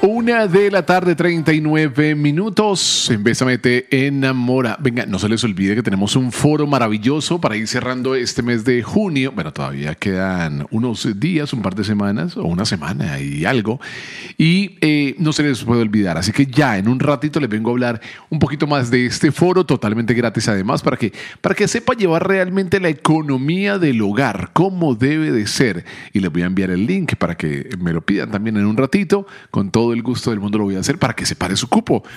1:39 en Bésame te enamora. Venga, no se les olvide que tenemos un foro maravilloso para ir cerrando este mes de junio. Bueno, todavía quedan unos días, un par de semanas o una semana y algo. Y no se les puede olvidar. Así que ya en un ratito les vengo a hablar un poquito más de este foro, totalmente gratis además, para que sepa llevar realmente la economía del hogar, cómo debe de ser. Y les voy a enviar el link para que me lo pidan también en un ratito. Con todo el gusto del mundo lo voy a hacer para que separe su cupo.